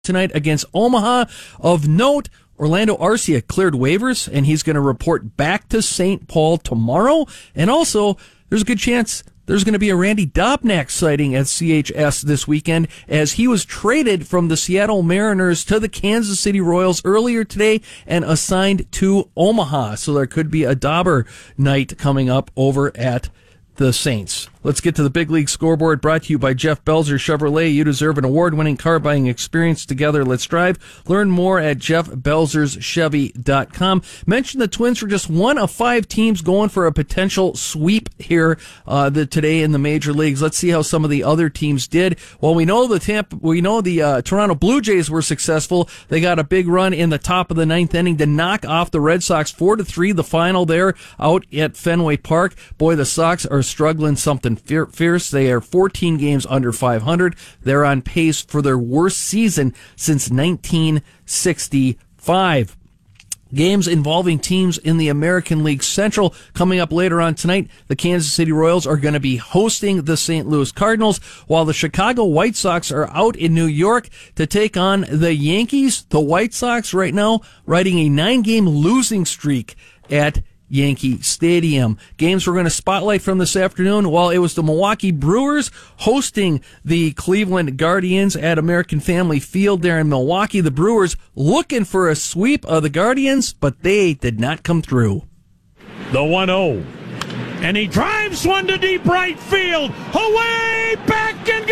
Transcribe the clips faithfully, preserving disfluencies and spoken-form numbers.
tonight against Omaha. Of note, Orlando Arcia cleared waivers, and he's going to report back to Saint Paul tomorrow. And also, there's a good chance there's going to be a Randy Dobnak sighting at C H S this weekend, as he was traded from the Seattle Mariners to the Kansas City Royals earlier today and assigned to Omaha. So there could be a Dauber night coming up over at the Saints. Let's get to the Big League Scoreboard, brought to you by Jeff Belzer Chevrolet. You deserve an award-winning car buying experience. Together, let's drive. Learn more at jeff belzers chevy dot com. Mention the Twins were just one of five teams going for a potential sweep here uh, the, today in the major leagues. Let's see how some of the other teams did. Well, we know the Tampa, we know the uh, Toronto Blue Jays were successful. They got a big run in the top of the ninth inning to knock off the Red Sox four to three. The final there out at Fenway Park. Boy, the Sox are struggling something fierce. They are fourteen games under five hundred. They're on pace for their worst season since nineteen sixty-five. Games involving teams in the American League Central coming up later on tonight. The Kansas City Royals are going to be hosting the Saint Louis Cardinals, while the Chicago White Sox are out in New York to take on the Yankees. The White Sox right now riding a nine-game losing streak at Yankee Stadium. Games we're going to spotlight from this afternoon. While it was the Milwaukee Brewers hosting the Cleveland Guardians at American Family Field there in Milwaukee. The Brewers looking for a sweep of the Guardians, but they did not come through. The one oh. And he drives one to deep right field. Away, back and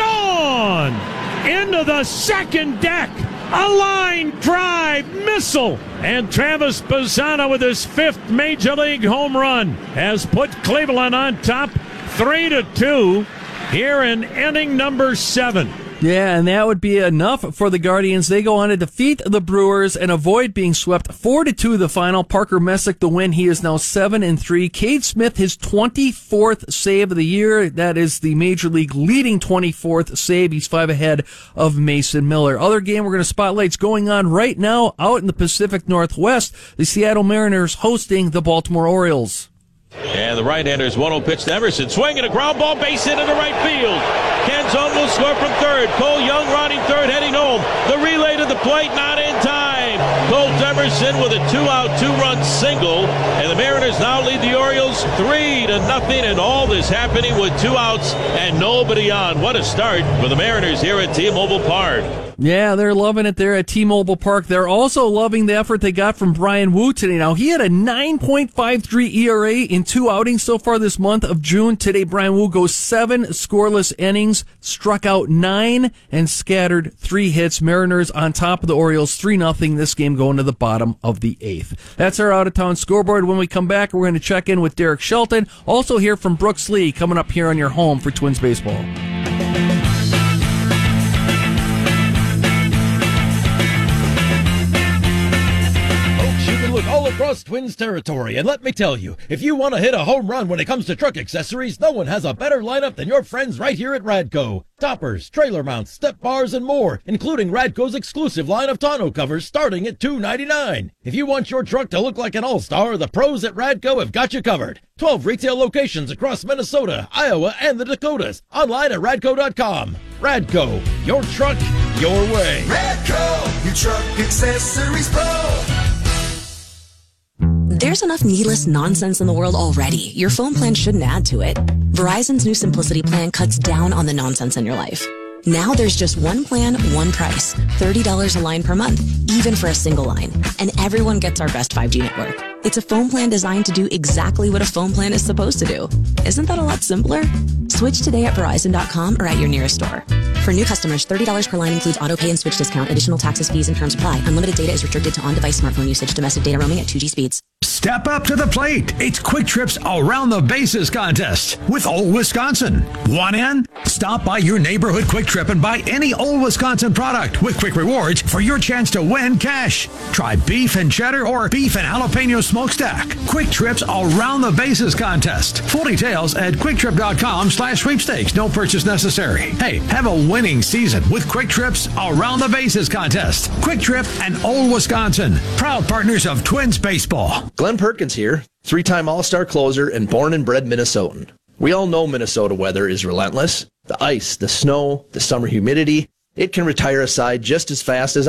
gone. Into the second deck. A line drive missile. And Travis Bazzana with his fifth Major League home run has put Cleveland on top three to two here in inning number seven. Yeah, and that would be enough for the Guardians. They go on to defeat the Brewers and avoid being swept four to two the final. Parker Messick the win. He is now seven and three. Cade Smith, his twenty-fourth save of the year. That is the Major League leading twenty-fourth save. He's five ahead of Mason Miller. Other game we're going to spotlight's going on right now out in the Pacific Northwest. The Seattle Mariners hosting the Baltimore Orioles. And the right-hander's one oh pitch to Emerson. Swinging a ground ball, base hit into right field. Canzone will score from third. Cole Young riding third, heading home. The relay to the plate, not in time. Colt Emerson with a two-out, two-run single. And the Mariners now lead the Orioles three to nothing. And all this happening with two outs and nobody on. What a start for the Mariners here at T-Mobile Park. Yeah, they're loving it there at T-Mobile Park. They're also loving the effort they got from Brian Wu today. Now, he had a nine point five three E R A in two outings so far this month of June. Today, Brian Wu goes seven scoreless innings, struck out nine, and scattered three hits. Mariners on top of the Orioles three nothing. This game going to the bottom of the eighth. That's our out-of-town scoreboard. When we come back, we're going to check in with Derek Shelton. Also hear from Brooks Lee coming up here on your home for Twins Baseball. Look all across Twins territory, and let me tell you, if you want to hit a home run when it comes to truck accessories, no one has a better lineup than your friends right here at Radco. Toppers, trailer mounts, step bars, and more, including Radco's exclusive line of tonneau covers starting at two ninety-nine. If you want your truck to look like an all-star, the pros at Radco have got you covered. twelve retail locations across Minnesota, Iowa, and the Dakotas. Online at radco dot com. Radco, your truck, your way. Radco, your truck accessories pro. There's enough needless nonsense in the world already. Your phone plan shouldn't add to it. Verizon's new Simplicity plan cuts down on the nonsense in your life. Now there's just one plan, one price. thirty dollars a line per month, even for a single line. And everyone gets our best five G network. It's a phone plan designed to do exactly what a phone plan is supposed to do. Isn't that a lot simpler? Switch today at Verizon dot com or at your nearest store. For new customers, thirty dollars per line includes auto pay and switch discount. Additional taxes, fees, and terms apply. Unlimited data is restricted to on-device smartphone usage. Domestic data roaming at two G speeds. Step up to the plate. It's Quick Trip's Around the Bases contest with Old Wisconsin. Want in? Stop by your neighborhood Quick Trip and buy any Old Wisconsin product with quick rewards for your chance to win cash. Try beef and cheddar or beef and jalapeno smokestack. Quick Trip's Around the Bases contest. Full details at quick trip dot com slash sweepstakes. No purchase necessary. Hey, have a winning season with Quick Trip's Around the Bases contest. Quick Trip and Old Wisconsin, proud partners of Twins Baseball. Glenn Perkins here, three-time All-Star closer and born and bred Minnesotan. We all know Minnesota weather is relentless. The ice, the snow, the summer humidity. it can retire a side just as fast as